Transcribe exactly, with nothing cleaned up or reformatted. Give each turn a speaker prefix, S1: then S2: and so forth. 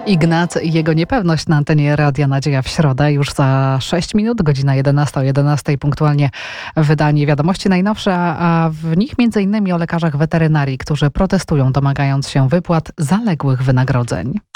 S1: Ignat i jego niepewność na antenie Radia Nadzieja w środę. Już za sześć minut, godzina jedenasta o jedenastej punktualnie wydanie wiadomości najnowsze, a w nich między innymi o lekarzach weterynarii, którzy protestują, domagając się wypłat zaległych wynagrodzeń.